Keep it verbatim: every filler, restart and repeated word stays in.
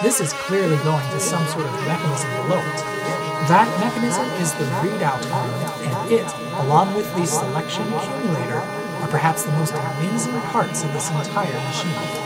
This is clearly going to some sort of mechanism below it. That mechanism is the readout column, and it, along with the selection accumulator, are perhaps the most amazing parts of this entire machine.